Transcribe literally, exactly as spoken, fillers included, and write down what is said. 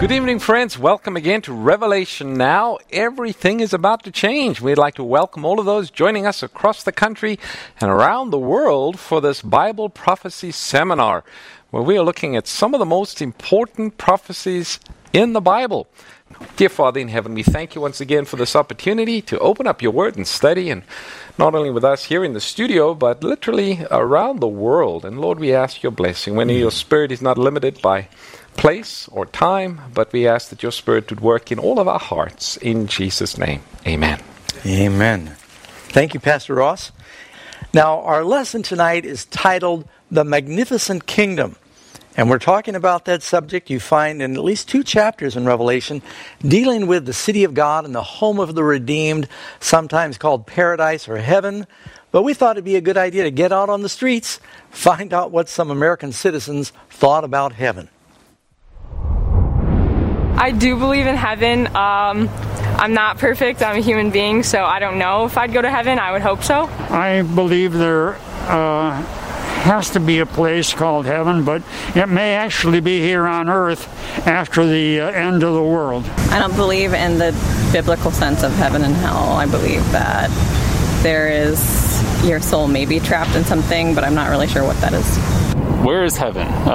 Good evening, friends. Welcome again to Revelation Now. Everything is about to change. We'd like to welcome all of those joining us across the country and around the world for this Bible Prophecy Seminar, where we are looking at some of the most important prophecies in the Bible. Dear Father in heaven, we thank you once again for this opportunity to open up your word and study, and not only with us here in the studio, but literally around the world. And Lord, we ask your blessing. When your Spirit is not limited by place or time, but we ask that your Spirit would work in all of our hearts. In Jesus' name, amen. Amen. Thank you, Pastor Ross. Now, our lesson tonight is titled The Magnificent Kingdom. And we're talking about that subject you find in at least two chapters in Revelation, dealing with the city of God and the home of the redeemed, sometimes called paradise or heaven. But we thought it'd be a good idea to get out on the streets, find out what some American citizens thought about heaven. I do believe in heaven. Um, I'm not perfect. I'm a human being, so I don't know if I'd go to heaven. I would hope so. I believe there uh, has to be a place called heaven, but it may actually be here on earth after the uh, end of the world. I don't believe in the biblical sense of heaven and hell. I believe that there is, your soul may be trapped in something, but I'm not really sure what that is. Where is heaven?